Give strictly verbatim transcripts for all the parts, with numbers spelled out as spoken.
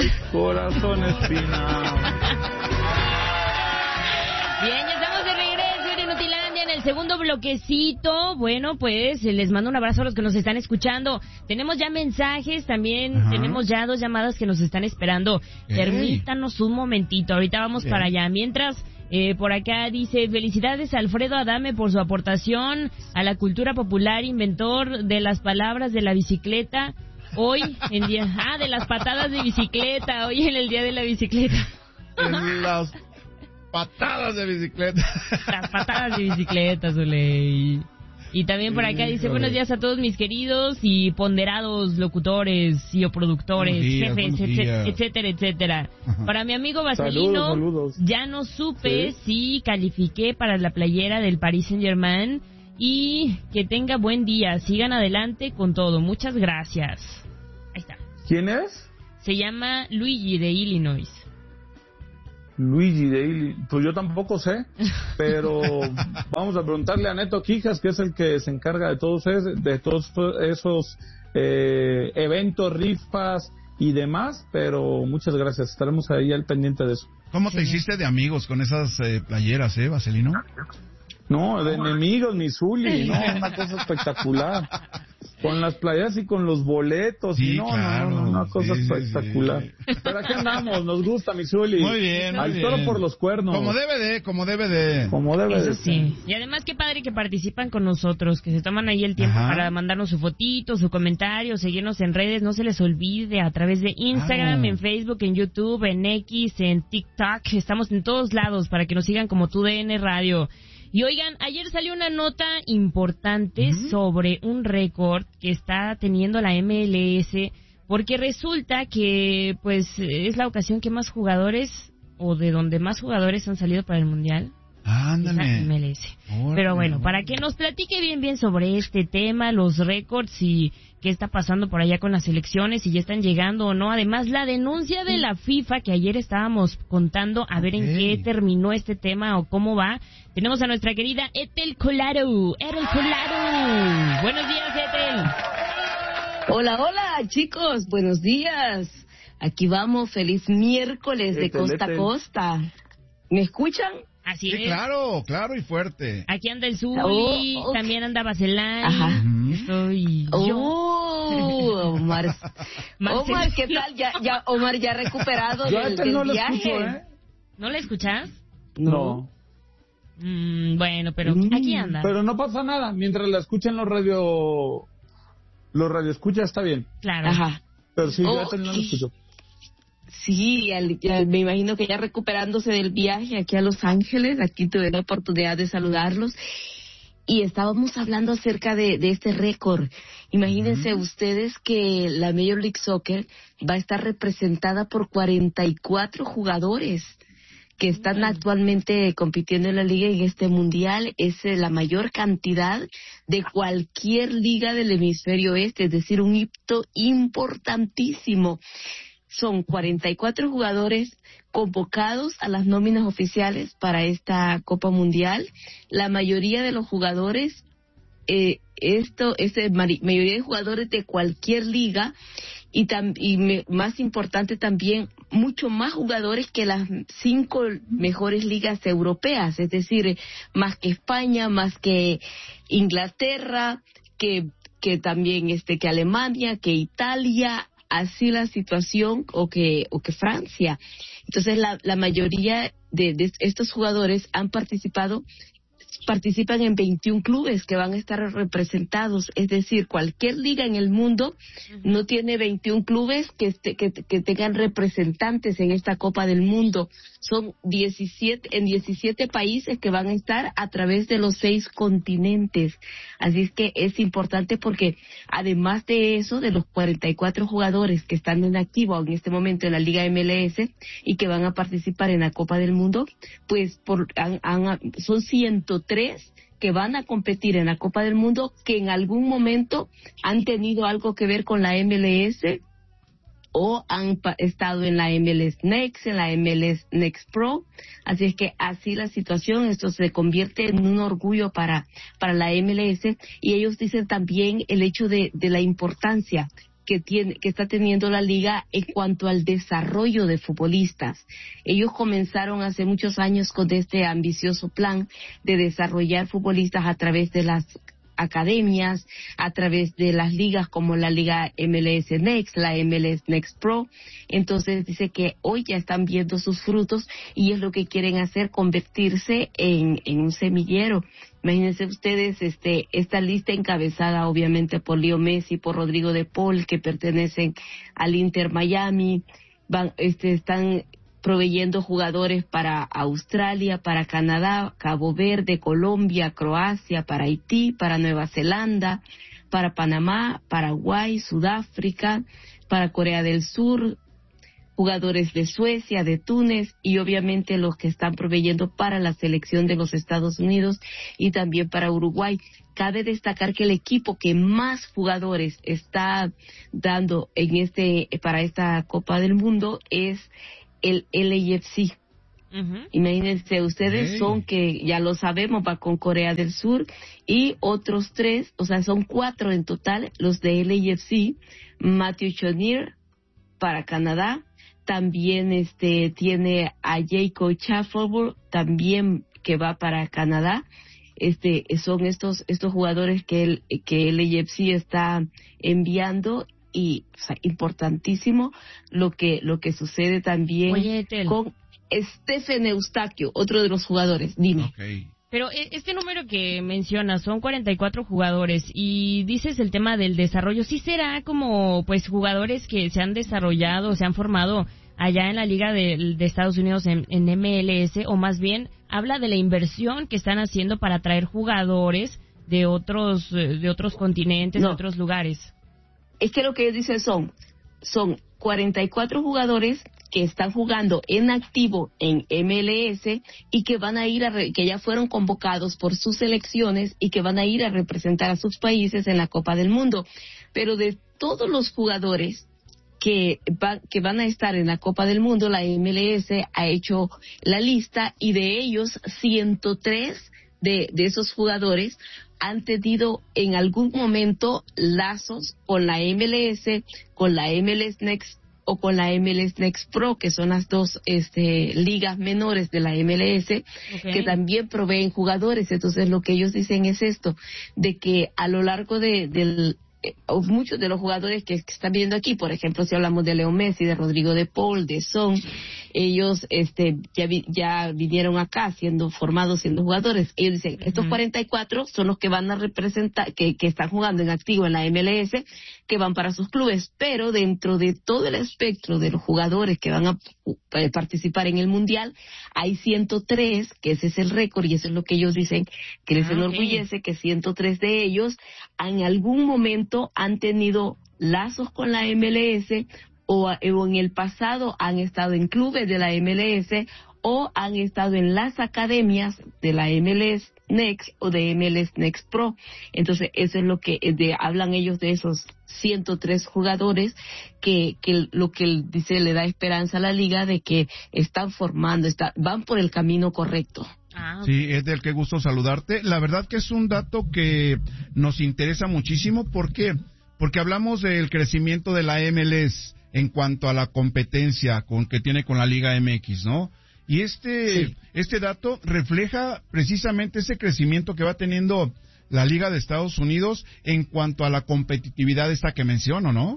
Corazón espinado. Bien, ya estamos de regreso en Inutilandia en el segundo bloquecito. Bueno, pues les mando un abrazo a los que nos están escuchando. Tenemos ya mensajes, también Ajá. tenemos ya dos llamadas que nos están esperando. Hey. Permítanos un momentito, ahorita vamos Bien. para allá. Mientras, eh, por acá dice, felicidades a Alfredo Adame por su aportación a la cultura popular, inventor de las palabras de la bicicleta. Hoy en día, ah, de las patadas de bicicleta, hoy en el día de la bicicleta. En las patadas de bicicleta. Las patadas de bicicleta, Zuley. Y también por acá dice, buenos días a todos mis queridos y ponderados locutores y o productores, días, jefes, etcétera, etcétera, etcétera. Ajá. Para mi amigo Vaselino, saludos, saludos. Ya no supe ¿Sí? si califiqué para la playera del Paris Saint-Germain y que tenga buen día. Sigan adelante con todo. Muchas gracias. Ahí está. ¿Quién es? Se llama Luigi de Illinois. Luigi de Illinois. Pues yo tampoco sé, pero vamos a preguntarle a Neto Quijas, que es el que se encarga de todos esos, de todos esos eh, eventos, rifas y demás, pero muchas gracias. Estaremos ahí al pendiente de eso. ¿Cómo te sí. hiciste de amigos con esas eh, playeras, eh, Vaselino? No, de enemigos, ni Zuli, no, una cosa espectacular. Con las playas y con los boletos, sí, y no, claro, no, no, una cosa sí, espectacular. Sí, sí. Pero aquí andamos, nos gusta, mi Zuli. Muy bien, muy Al bien. toro por los cuernos. Como debe de, como debe de. Como debe Eso de. sí. Y además qué padre que participan con nosotros, que se toman ahí el tiempo Ajá. para mandarnos su fotito, su comentario, seguirnos en redes, no se les olvide, a través de Instagram, ah. en Facebook, en YouTube, en X, en TikTok, estamos en todos lados para que nos sigan como Tu D N Radio. Y oigan, ayer salió una nota importante uh-huh. sobre un récord que está teniendo la M L S, porque resulta que pues es la ocasión que más jugadores, o de donde más jugadores han salido para el Mundial. Ándale. La M L S. Órale. Pero bueno, para que nos platique bien bien sobre este tema, los récords y qué está pasando por allá con las elecciones, si ya están llegando o no. Además, la denuncia de la FIFA, que ayer estábamos contando, a ver okay. en qué terminó este tema o cómo va. Tenemos a nuestra querida Ethel Colaro. Ethel Colaro. Buenos días, Ethel. Hola, hola, chicos. Buenos días. Aquí vamos. Feliz miércoles de Ethel, costa a costa. ¿Me escuchan? Así sí, es. claro, claro y fuerte. Aquí anda el Zuli, oh, okay. también anda Baselay. Ajá. Estoy oh, yo. Omar. Omar, ¿qué tal? Ya, ya, Omar, ya recuperado yo del, del no viaje. Escucho, ¿eh? ¿No la escuchas? No. Mm, bueno, pero mm. aquí anda. Pero no pasa nada, mientras la escuchen los radio... Los radioescuchas está bien. Claro. Ajá. Pero sí, yo oh, no la escucho. Sí, al, al, me imagino que ya recuperándose del viaje aquí a Los Ángeles, aquí tuve la oportunidad de saludarlos y estábamos hablando acerca de, de este récord. Imagínense uh-huh. ustedes que la Major League Soccer va a estar representada por cuarenta y cuatro jugadores que están uh-huh. actualmente compitiendo en la liga en este mundial. Es la mayor cantidad de cualquier liga del hemisferio este, es decir, un hito importantísimo. Son cuarenta y cuatro jugadores convocados a las nóminas oficiales para esta Copa Mundial. La mayoría de los jugadores, eh, esto es la mayoría de jugadores de cualquier liga y, tam, y me, más importante también, mucho más jugadores que las cinco mejores ligas europeas, es decir, más que España, más que Inglaterra, que, que también este, que Alemania, que Italia, así la situación, o que o que Francia. Entonces la, la mayoría de, de estos jugadores han participado participan en veintiún clubes que van a estar representados, es decir, cualquier liga en el mundo no tiene veintiún clubes que, este, que, que tengan representantes en esta Copa del Mundo. Son diecisiete en diecisiete países que van a estar a través de los seis continentes. Así es que es importante porque además de eso, de los cuarenta y cuatro jugadores que están en activo en este momento en la Liga M L S y que van a participar en la Copa del Mundo, pues por, han, han, son ciento tres que van a competir en la Copa del Mundo que en algún momento han tenido algo que ver con la M L S o han pa- estado en la M L S Next, en la M L S Next Pro. Así es que así la situación, esto se convierte en un orgullo para, para la M L S, y ellos dicen también el hecho de, de la importancia. que tiene, que está teniendo la liga en cuanto al desarrollo de futbolistas. Ellos comenzaron hace muchos años con este ambicioso plan de desarrollar futbolistas a través de las academias, a través de las ligas como la liga M L S Next, la M L S Next Pro. Entonces dice que hoy ya están viendo sus frutos y es lo que quieren hacer, convertirse en, en un semillero. Imagínense ustedes este esta lista encabezada obviamente por Leo Messi, por Rodrigo de Paul, que pertenecen al Inter Miami, van este están proveyendo jugadores para Australia, para Canadá, Cabo Verde, Colombia, Croacia, para Haití, para Nueva Zelanda, para Panamá, Paraguay, Sudáfrica, para Corea del Sur, jugadores de Suecia, de Túnez y obviamente los que están proveyendo para la selección de los Estados Unidos y también para Uruguay. Cabe destacar que el equipo que más jugadores está dando en este para esta Copa del Mundo es el L A F C. Uh-huh. Imagínense ustedes, hey. Son que ya lo sabemos, va con Corea del Sur y otros tres, o sea, son cuatro en total, los de L A F C. Matthew Chonier para Canadá, también este tiene a Jacob Chafford también que va para Canadá. Este son estos estos jugadores que el que L A F C está enviando. Y o sea, importantísimo lo que lo que sucede también Oye, con Stephen Eustaquio, otro de los jugadores. Dime. Okay. Pero este número que mencionas son cuarenta y cuatro jugadores y dices el tema del desarrollo. ¿Sí será como pues jugadores que se han desarrollado, se han formado allá en la Liga de, de Estados Unidos en, en M L S, o más bien habla de la inversión que están haciendo para traer jugadores de otros de otros continentes, no. de otros lugares? Es que lo que ellos dicen son, son cuarenta y cuatro jugadores que están jugando en activo en M L S y que van a ir a re, que ya fueron convocados por sus selecciones y que van a ir a representar a sus países en la Copa del Mundo. Pero de todos los jugadores que, va, que van a estar en la Copa del Mundo, la M L S ha hecho la lista y de ellos ciento tres de, de esos jugadores han tenido en algún momento lazos con la M L S, con la M L S Next o con la M L S Next Pro, que son las dos este, ligas menores de la M L S, okay, que también proveen jugadores. Entonces lo que ellos dicen es esto, de que a lo largo de, del eh, muchos de los jugadores que, que están viendo aquí, por ejemplo, si hablamos de Leo Messi, de Rodrigo de Paul, de Son, ellos este ya vi, ya vinieron acá siendo formados, siendo jugadores. Ellos dicen, uh-huh, estos cuarenta y cuatro son los que van a representar, que, que están jugando en activo en la M L S, que van para sus clubes, pero dentro de todo el espectro de los jugadores que van a eh, participar en el Mundial, hay ciento tres, que ese es el récord, y eso es lo que ellos dicen, que les ah, enorgullece, okay, que ciento tres de ellos en algún momento han tenido lazos con la M L S, o, o en el pasado han estado en clubes de la M L S o han estado en las academias de la M L S Next o de M L S Next Pro. Entonces eso es lo que de, hablan ellos de esos ciento tres jugadores que, que lo que dice le da esperanza a la liga de que están formando, está, van por el camino correcto. Ah, okay. Sí, es del que gusto saludarte. La verdad que es un dato que nos interesa muchísimo. ¿Por qué? Porque hablamos del crecimiento de la M L S en cuanto a la competencia con que tiene con la Liga M X, ¿no? Y este sí. este dato refleja precisamente ese crecimiento que va teniendo la Liga de Estados Unidos en cuanto a la competitividad esta que menciono, ¿no?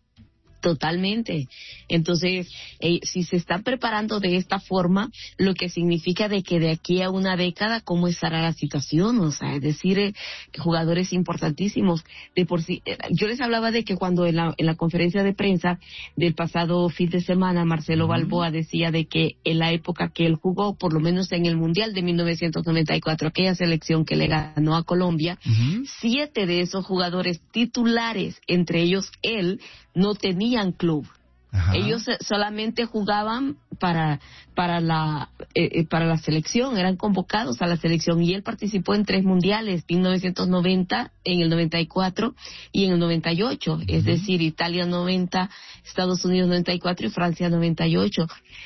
Totalmente. Entonces, eh, si se están preparando de esta forma, lo que significa de que de aquí a una década, ¿cómo estará la situación? O sea, es decir, eh, jugadores importantísimos. De por sí, eh, yo les hablaba de que cuando en la, en la conferencia de prensa del pasado fin de semana, Marcelo uh-huh. Balboa decía de que en la época que él jugó, por lo menos en el Mundial de mil novecientos noventa y cuatro, aquella selección que le ganó a Colombia, uh-huh. siete de esos jugadores titulares, entre ellos él, no tenían club. Ajá. Ellos solamente jugaban para para la eh, para la selección, eran convocados a la selección, y él participó en tres mundiales, en mil novecientos noventa, en el noventa y cuatro y en el noventa y ocho, uh-huh. Es decir, Italia noventa, Estados Unidos noventa y cuatro y Francia noventa y ocho.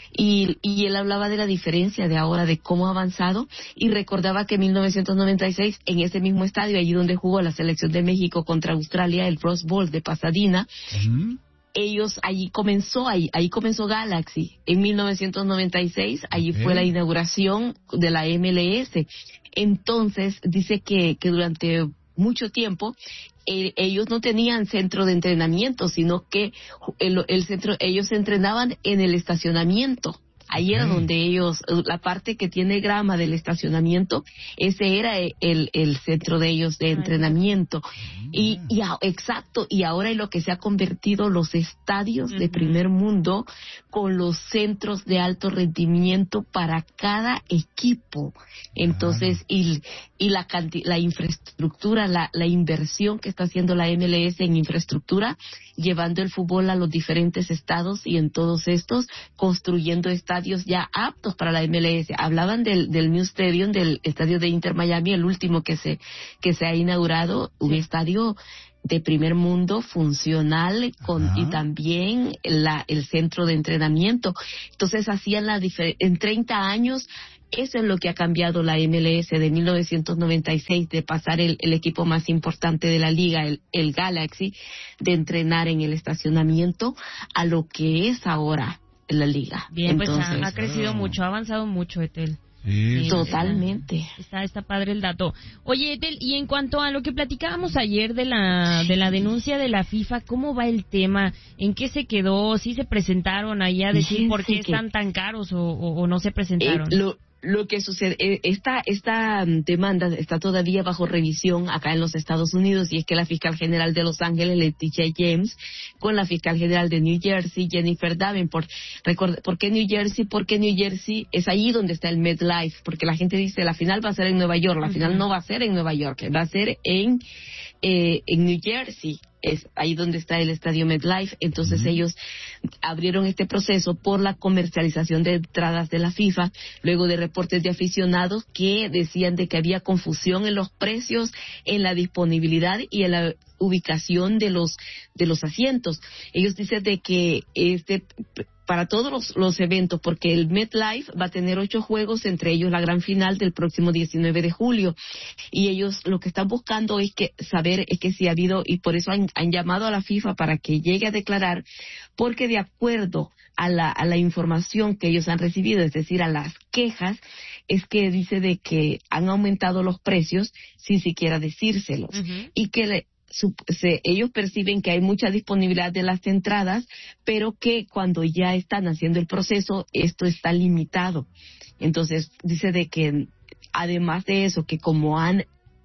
Y, y él hablaba de la diferencia de ahora, de cómo ha avanzado, y recordaba que en mil novecientos noventa y seis, en ese mismo estadio, allí donde jugó la selección de México contra Australia, el Rose Bowl de Pasadena, uh-huh. ellos, allí comenzó, ahí, ahí comenzó Galaxy. En mil novecientos noventa y seis, allí okay. fue la inauguración de la M L S. Entonces, dice que, que durante mucho tiempo, eh, ellos no tenían centro de entrenamiento, sino que el, el centro, ellos entrenaban en el estacionamiento. Ahí okay. era donde ellos, la parte que tiene grama del estacionamiento, ese era el, el centro de ellos de entrenamiento. Uh-huh. Y, y a, exacto, y ahora en lo que se ha convertido los estadios uh-huh. de primer mundo, con los centros de alto rendimiento para cada equipo. Entonces, uh-huh. y, y la canti- la infraestructura, la, la inversión que está haciendo la M L S en infraestructura, llevando el fútbol a los diferentes estados y en todos estos, construyendo estadios ya aptos para la M L S. Hablaban del, del New Stadium, del estadio de Inter Miami, el último que se, que se ha inaugurado, un sí. estadio de primer mundo, funcional, con, y también la, el centro de entrenamiento. Entonces hacían la diferencia, en treinta años, eso es lo que ha cambiado la M L S de mil novecientos noventa y seis, de pasar el, el equipo más importante de la liga, el, el Galaxy, de entrenar en el estacionamiento, a lo que es ahora la liga. Bien, Entonces, pues ha, ha crecido oh. mucho, ha avanzado mucho, Etel. Sí, sí, totalmente. Está, está padre el dato. Oye, Etel, y en cuanto a lo que platicábamos ayer de la de la denuncia de la FIFA, ¿cómo va el tema? ¿En qué se quedó? ¿Sí se presentaron ahí a decir Fíjense por qué están tan caros o, o, o no se presentaron? Eh, lo, lo que sucede, eh, esta, esta demanda está todavía bajo revisión acá en los Estados Unidos, y es que la fiscal general de Los Ángeles, Leticia James, con la fiscal general de New Jersey, Jennifer Davenport. Recuerda, ¿por qué New Jersey? Porque New Jersey es allí donde está el MetLife, porque la gente dice la final va a ser en Nueva York, la uh-huh. final no va a ser en Nueva York, va a ser en, eh, en New Jersey. Es ahí donde está el estadio MetLife. Entonces uh-huh. ellos abrieron este proceso por la comercialización de entradas de la FIFA, luego de reportes de aficionados que decían de que había confusión en los precios, en la disponibilidad y en la ubicación de los de los asientos. Ellos dicen de que este para todos los, los eventos, porque el MetLife va a tener ocho juegos, entre ellos la gran final del próximo diecinueve de julio, y ellos lo que están buscando es que saber es que si ha habido, y por eso han, han llamado a la FIFA para que llegue a declarar, porque de acuerdo a la, a la información que ellos han recibido, es decir, a las quejas, es que dice de que han aumentado los precios sin siquiera decírselos, uh-huh. y que le, Su, se, ellos perciben que hay mucha disponibilidad de las entradas, pero que cuando ya están haciendo el proceso, esto está limitado. Entonces, dice de que, además de eso, que como han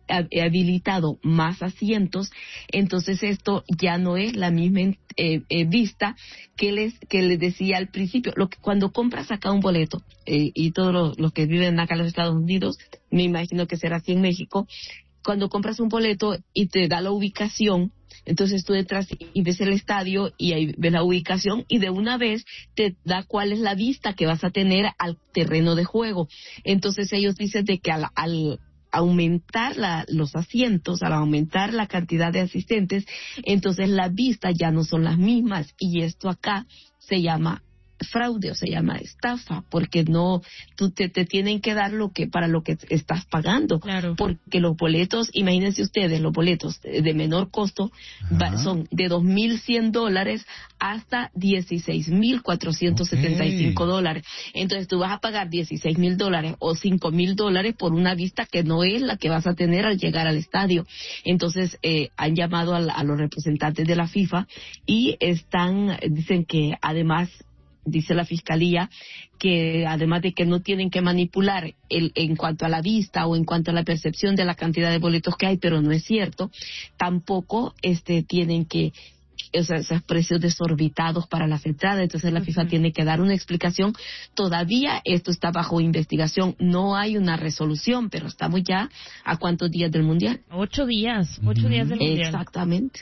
habilitado más asientos, entonces esto ya no es la misma eh, eh, vista que les que les decía al principio. Lo que, cuando compras acá un boleto, eh, y todos los, los que viven acá en los Estados Unidos, me imagino que será así en México, cuando compras un boleto y te da la ubicación, entonces tú entras y ves el estadio y ahí ves la ubicación y de una vez te da cuál es la vista que vas a tener al terreno de juego. Entonces ellos dicen de que al, al aumentar la, los asientos, al aumentar la cantidad de asistentes, entonces las vistas ya no son las mismas, y esto acá se llama fraude o se llama estafa, porque no, tú te, te tienen que dar lo que para lo que estás pagando, claro. Porque los boletos, imagínense ustedes, los boletos de menor costo va, son de dos mil cien dólares hasta dieciséis mil cuatrocientos setenta y cinco okay. dólares. Entonces tú vas a pagar dieciséis mil dólares o cinco mil dólares por una vista que no es la que vas a tener al llegar al estadio. Entonces eh, han llamado a, a los representantes de la FIFA y están, dicen que además, dice la fiscalía, que además de que no tienen que manipular el, en cuanto a la vista o en cuanto a la percepción de la cantidad de boletos que hay, pero no es cierto, tampoco este tienen que, o sea, esos precios desorbitados para las entradas. Entonces la FIFA uh-huh. tiene que dar una explicación. Todavía esto está bajo investigación, no hay una resolución, pero estamos ya a cuántos días del Mundial. Ocho días, ocho uh-huh. días del Mundial. Exactamente.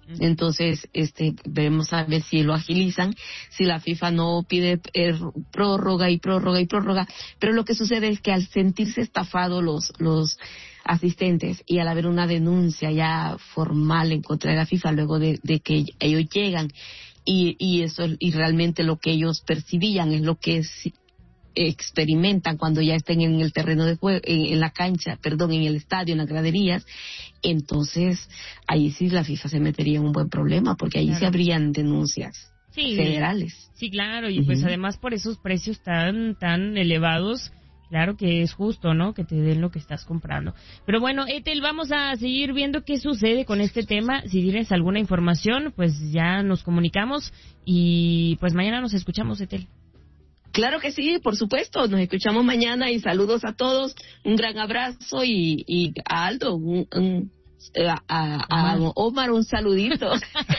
Entonces, este, veremos a ver si lo agilizan, si la FIFA no pide eh, prórroga y prórroga y prórroga. Pero lo que sucede es que al sentirse estafados los, los asistentes y al haber una denuncia ya formal en contra de la FIFA luego de, de que ellos llegan y, y eso y realmente lo que ellos percibían es lo que es, experimentan cuando ya estén en el terreno de juego, en, en la cancha, perdón, en el estadio, en las graderías, entonces ahí sí la FIFA se metería en un buen problema, porque ahí claro. sí habrían denuncias sí, federales. Sí, claro, y uh-huh. pues además por esos precios tan tan elevados, claro que es justo, ¿no? Que te den lo que estás comprando. Pero bueno, Ethel, vamos a seguir viendo qué sucede con este tema. Si tienes alguna información, pues ya nos comunicamos y pues mañana nos escuchamos, Ethel. Claro que sí, por supuesto. Nos escuchamos mañana y saludos a todos. Un gran abrazo y, y a Aldo, un, un, a, a, a Omar un saludito.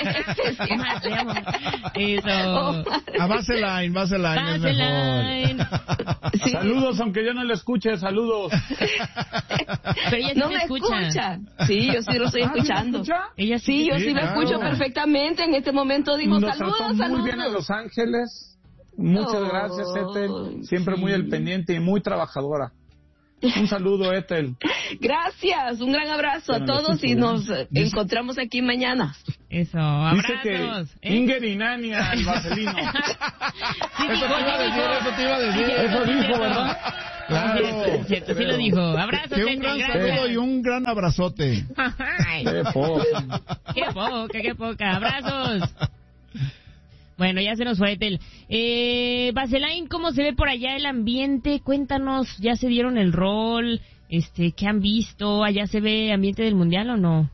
Eso. A Vaseline, Vaseline es mejor. Sí. Saludos, aunque yo no le escuche, saludos. Pero ella sí no me me escucha. escucha. Sí, yo sí lo estoy escuchando. ¿Sí ella sí, sí yo sí, sí me claro. escucho perfectamente. En este momento digo Nos saludos, trató saludos. muy bien en Los Ángeles. Muchas oh, gracias, Ethel. Siempre sí. muy al pendiente y muy trabajadora. Un saludo, Ethel. Gracias, un gran abrazo bueno, a todos y nos dice, encontramos aquí mañana. Eso, abrazos. Dice que ¿eh? Inger y Nania, el vaselino. Sí, eso, te iba a decir, eso te iba a decir. Eso dijo, ¿verdad? Claro. Sí, cierto, sí lo dijo. Abrazos, que un gran gracias. saludo y un gran abrazote. Qué poca. Qué poca, qué poca. Abrazos. Bueno, ya se nos fue, Ethel. Eh, Vaseline, ¿cómo se ve por allá el ambiente? Cuéntanos, ¿ya se dieron el rol? Este, ¿qué han visto? ¿Allá se ve ambiente del Mundial o no?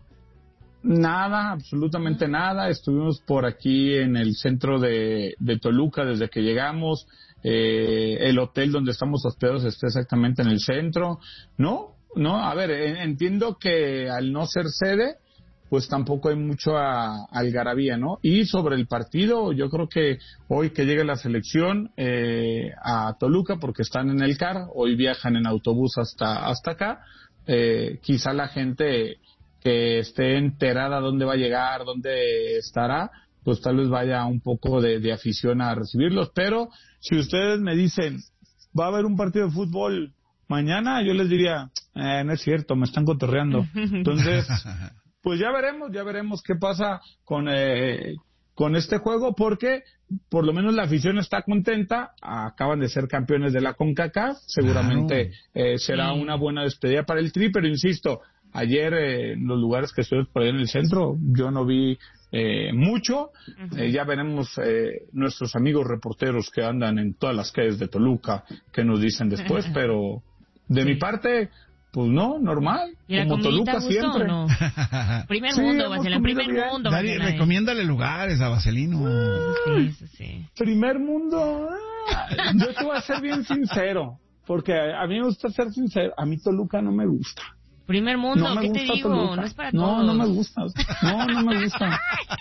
Nada, absolutamente nada. Estuvimos por aquí en el centro de, de Toluca desde que llegamos. Eh, el hotel donde estamos hospedados está exactamente en el centro. No, no, a ver, entiendo que al no ser sede, pues tampoco hay mucho a, algarabía, ¿no? Y sobre el partido, yo creo que hoy que llegue la selección eh, a Toluca, porque están en el C A R, hoy viajan en autobús hasta hasta acá, eh, quizá la gente que esté enterada dónde va a llegar, dónde estará, pues tal vez vaya un poco de, de afición a recibirlos, pero si ustedes me dicen, va a haber un partido de fútbol mañana, yo les diría, eh, no es cierto, me están cotorreando. Entonces... pues ya veremos, ya veremos qué pasa con eh, con este juego, porque por lo menos la afición está contenta, acaban de ser campeones de la CONCACAF, seguramente claro. eh, será sí. una buena despedida para el Tri, pero insisto, ayer eh, en los lugares que estuve por ahí en el centro, yo no vi eh, mucho, uh-huh. eh, ya veremos eh, nuestros amigos reporteros que andan en todas las calles de Toluca, que nos dicen después, pero de sí. mi parte... pues no, normal. ¿Y la como Toluca siempre. ¿O no? Primer sí, mundo, Vaselina, primer bien. mundo. Dari, recomiéndale lugares a Vaselino. Sí, sí, sí. Primer mundo. Yo te voy a ser bien sincero, porque a mí me gusta ser sincero. A mí Toluca no me gusta. Primer mundo, no ¿qué te digo? Toluca. No es para no, todos. No, no me gusta. No, no me gusta.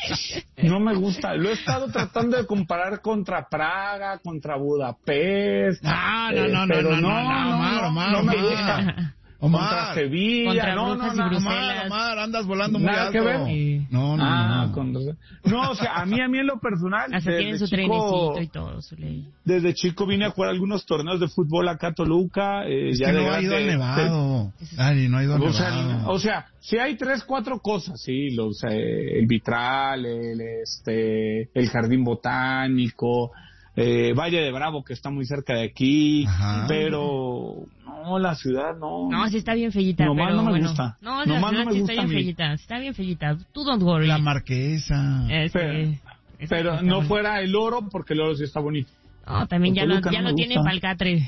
No me gusta. Lo he estado tratando de comparar contra Praga, contra Budapest. No, no, no, eh, pero no, no, no, no, no, Omar, no, Omar, no me Omar. gusta. Omar, contra Sevilla, contra no, no, no, Omar, Omar, andas volando muy nada alto. Que ver. Sí. No, no, ah, no. Con... no, o sea, a mí, a mí en lo personal, hasta desde tienen su chico, trenecito y todo, su ley. Desde chico vine a jugar algunos torneos de fútbol acá a Toluca. Eh, es ya que de no ha ido al de, Nevado. Ay, no ha ido al o sea, Nevado. o sea, sí hay tres, cuatro cosas, sí, los, eh, el vitral, el, este, el jardín botánico, eh, Valle de Bravo, que está muy cerca de aquí, Ajá. pero no, la ciudad no. No, sí está bien fellita, Nomás pero no me bueno. gusta. No, Nomás la ciudad no me sí gusta está bien fellita, está bien fellita. Tú don't worry. La Marquesa. Este, pero este pero está no bonito. fuera el oro, porque el oro sí está bonito. No, también ya, lo, ya no lo tiene Palcatre.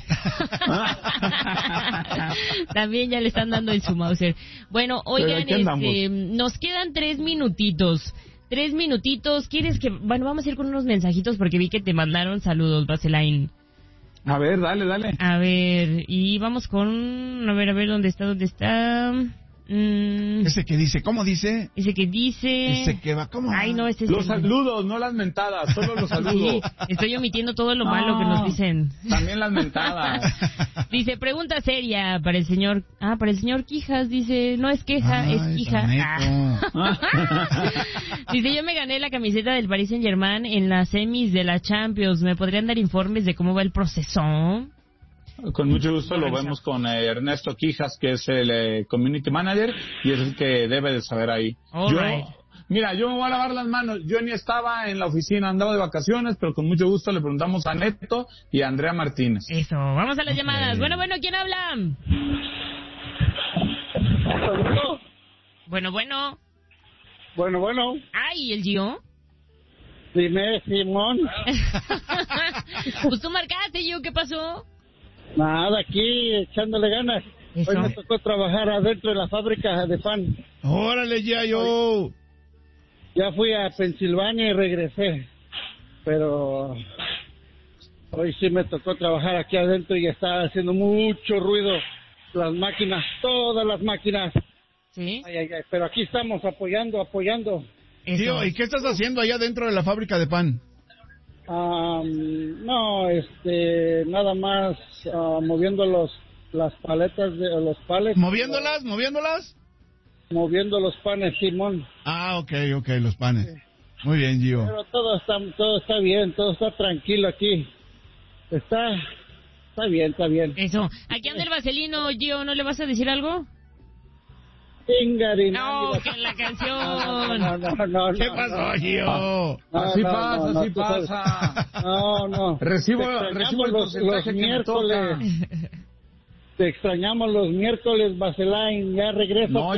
También ya le están dando en su Mauser. Bueno, oigan, este, nos quedan tres minutitos. Tres minutitos. ¿Quieres que...? Bueno, vamos a ir con unos mensajitos porque vi que te mandaron saludos, Vaseline. A ver, dale, dale. A ver, y vamos con... A ver, a ver, ¿dónde está? ¿Dónde está? Mm. Ese que dice, ¿cómo dice? Ese que dice... Ese que va, ¿cómo? Ay, no, ese es Los el... saludos, no las mentadas, solo los saludos. Sí, estoy omitiendo todo lo malo no, que nos dicen. También las mentadas. Dice, pregunta seria para el señor... Ah, para el señor Quijas, dice, no es queja, Ay, es quija. Ah. Dice, yo me gané la camiseta del Paris Saint-Germain en las semis de la Champions. ¿Me podrían dar informes de cómo va el proceso? Con mucho gusto lo vemos con eh, Ernesto Quijas, que es el eh, Community Manager, y es el que debe de saber ahí. All yo, right. Mira, yo me voy a lavar las manos. Yo ni estaba en la oficina, andaba de vacaciones, pero con mucho gusto le preguntamos a Neto y a Andrea Martínez. Eso, vamos a las okay. llamadas. Bueno, bueno, ¿quién habla? Bueno, bueno. Bueno, bueno. Ay, ¿el Gio? Dime, Simón. Pues tú marcaste, Gio, ¿qué pasó? Nada, aquí echándole ganas. Eso. Hoy me tocó trabajar adentro de la fábrica de pan. Órale, ya yo. Ya fui a Pensilvania y regresé. Pero hoy sí me tocó trabajar aquí adentro y está haciendo mucho ruido. Las máquinas, todas las máquinas. Sí. Ay, ay, ay. Pero aquí estamos apoyando, apoyando. Tío, ¿y qué estás haciendo allá dentro de la fábrica de pan? Um, no, este, nada más uh, moviendo los las paletas de los palets. ¿Moviéndolas? ¿Moviéndolas? Moviendo los panes, Simón. Ah, ok, ok, los panes. Sí. Muy bien, Gio. Pero todo está, todo está bien, todo está tranquilo aquí. Está, está bien, está bien. Eso. Aquí anda el vaselino, Gio, ¿no le vas a decir algo? No, que en la canción. No, no, no, no, ¿Qué pasó, Gio? No, así no, pasa, no, no, así pasa. No, no. Recibo, recibo el los, los miércoles. Te extrañamos los miércoles, Vaseline, ya regreso. No,